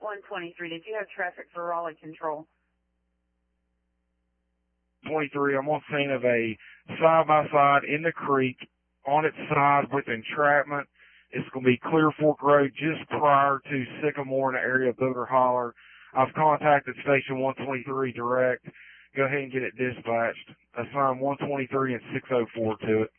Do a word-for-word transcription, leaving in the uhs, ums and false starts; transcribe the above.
one twenty-three, did you have traffic for Raleigh Control? twenty-three, I'm on scene of a side-by-side in the creek on its side with entrapment. It's going to be Clear Fork Road just prior to Sycamore in the area of Booger Holler. I've contacted Station one twenty-three direct. Go ahead and get it dispatched. Assign one twenty-three and six oh four to it.